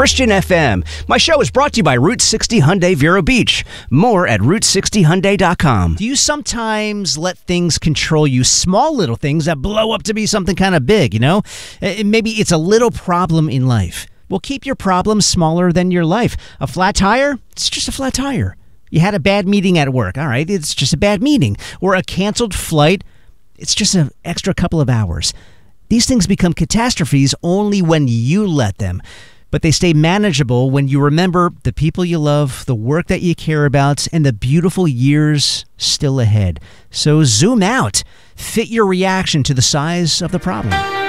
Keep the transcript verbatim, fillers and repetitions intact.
Christian F M. My show is brought to you by Route sixty Hyundai Vero Beach. More at route sixty hyundai dot com. Do you sometimes let things control you? Small little things that blow up to be something kind of big, you know? Uh, Maybe it's a little problem in life. Well, keep your problems smaller than your life. A flat tire? It's just a flat tire. You had a bad meeting at work. All right, it's just a bad meeting. Or a canceled flight. It's just an extra couple of hours. These things become catastrophes only when you let them. But they stay manageable when you remember the people you love, the work that you care about, and the beautiful years still ahead. So zoom out. Fit your reaction to the size of the problem.